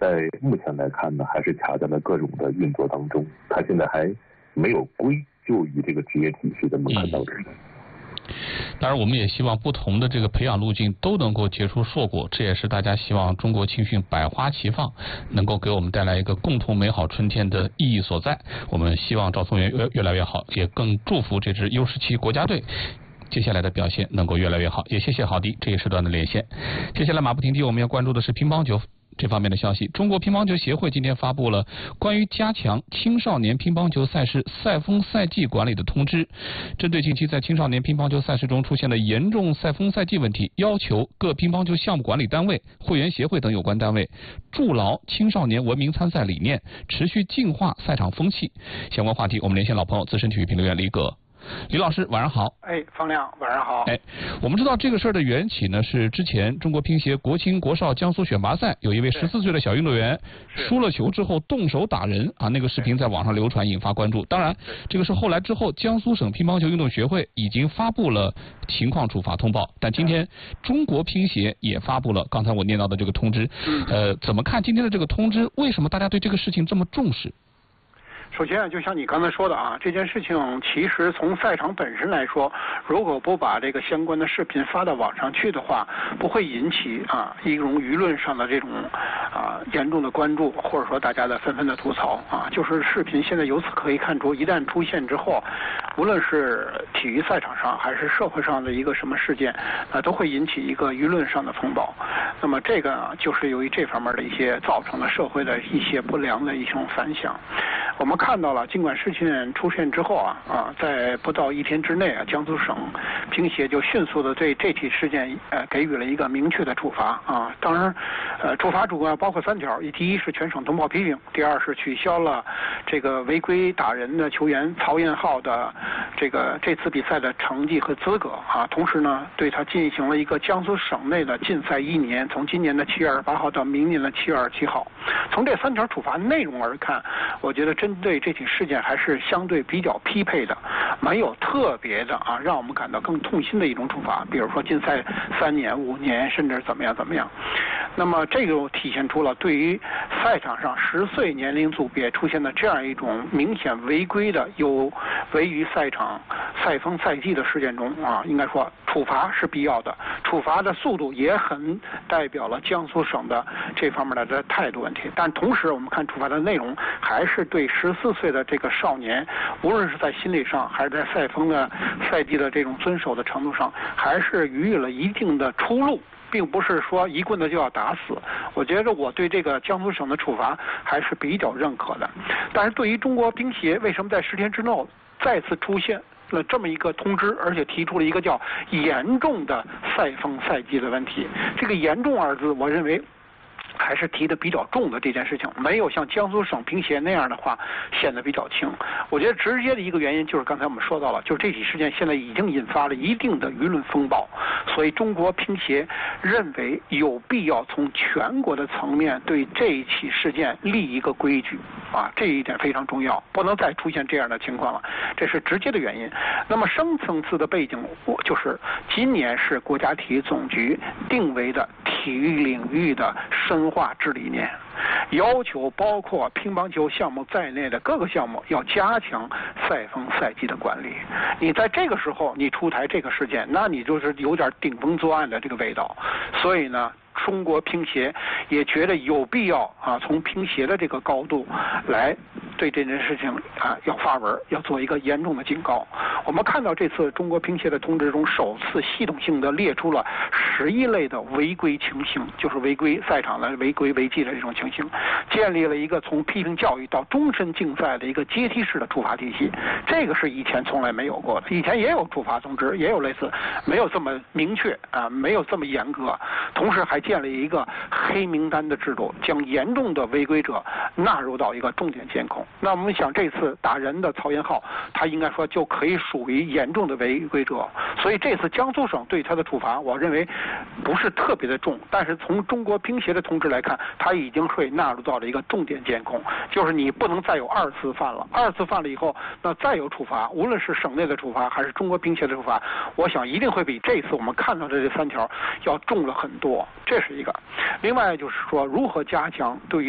在目前来看呢，还是卡在了各种的运作当中，它现在还没有归咎于这个职业体系的门槛当中。 当然，我们也希望不同的这个培养路径都能够结出硕果，这也是大家希望中国青训百花齐放，能够给我们带来一个共同美好春天的意义所在。我们希望赵松元越来越好，也更祝福这支U17国家队接下来的表现能够越来越好。也谢谢郝迪这一时段的连线。接下来马不停蹄，我们要关注的是乒乓球这方面的消息。中国乒乓球协会今天发布了关于加强青少年乒乓球赛事赛风赛季管理的通知，针对近期在青少年乒乓球赛事中出现的严重赛风赛季问题，要求各乒乓球项目管理单位、会员协会等有关单位筑牢青少年文明参赛理念，持续净化赛场风气。相关话题我们连线老朋友资深体育评论员李葛。李老师晚上好。 方亮晚上好。 我们知道这个事儿的缘起呢，是之前中国乒协国青国少江苏选拔赛有一位14岁的小运动员输了球之后动手打人啊，那个视频在网上流传引发关注。当然这个是后来之后江苏省乒乓球运动协会已经发布了情况处罚通报，但今天中国乒协也发布了刚才我念到的这个通知。怎么看今天的这个通知？为什么大家对这个事情这么重视？ 首先就像你刚才说的啊，这件事情其实从赛场本身来说，如果不把这个相关的视频发到网上去的话，不会引起一种舆论上的这种严重的关注，或者说大家的纷纷的吐槽啊。就是视频现在由此可以看出，一旦出现之后，无论是体育赛场上还是社会上的一个什么事件都会引起一个舆论上的风暴。那么这个就是由于这方面的一些造成了社会的一些不良的一种反响。我们看到了，尽管事情出现之后在不到1天之内江苏省乒协就迅速的对这起事件给予了一个明确的处罚啊。当然，处罚主要包括3条：第一是全省通报批评；第二是取消了这个违规打人的球员曹彦浩的这次比赛的成绩和资格啊。同时呢，对他进行了一个江苏省内的禁赛1年，从今年的7月28号到明年的7月27号。从这3条处罚内容而看，我觉得针对这起事件还是相对比较匹配的，没有特别的让我们感到更痛心的一种处罚，比如说禁赛3年、5年，甚至怎么样。那么这个体现出了对于赛场上10岁年龄组别出现的这样一种明显违规的有违于赛场赛风赛季的事件中应该说处罚是必要的，处罚的速度也很代表了江苏省的这方面的态度问题。但同时我们看处罚的内容还是对14岁的这个少年，无论是在心理上还是在赛风的赛季的这种遵守的程度上，还是予以了一定的出路，并不是说一棍子就要打死。我觉得我对这个江苏省的处罚还是比较认可的。但是对于中国乒协为什么在10天之内再次出现了这么一个通知，而且提出了一个叫严重的赛风赛季的问题，这个严重2字我认为还是提的比较重的。这件事情没有像江苏省乒协那样的话显得比较轻。我觉得直接的一个原因就是刚才我们说到了，就是这起事件现在已经引发了一定的舆论风暴，所以中国乒协认为有必要从全国的层面对这一起事件立一个规矩这一点非常重要，不能再出现这样的情况了，这是直接的原因。那么深层次的背景就是今年是国家体育总局定为的体育领域的深化治理年，要求包括乒乓球项目在内的各个项目要加强赛风赛季的管理。你在这个时候你出台这个事件，那你就是有点顶风作案的这个味道。所以呢，中国乒协也觉得有必要从乒协的这个高度来对这件事情要发文，要做一个严重的警告。我们看到这次中国乒协的通知中，首次系统性的列出了11类的违规情形，就是违规赛场的违规违纪的这种情形，建立了一个从批评教育到终身竞赛的一个阶梯式的处罚体系。这个是以前从来没有过的，以前也有处罚通知，也有类似，没有这么明确没有这么严格，同时还建立一个黑名单的制度，将严重的违规者纳入到一个重点监控。那我们想，这次打人的曹彦浩，他应该说就可以属于严重的违规者，所以这次江苏省对他的处罚，我认为不是特别的重，但是从中国乒协的通知来看，他已经会纳入到了一个重点监控，就是你不能再有2次犯了，2次犯了以后，那再有处罚，无论是省内的处罚还是中国乒协的处罚，我想一定会比这次我们看到的这3条要重了很多，这是一个。另外就是说，如何加强对于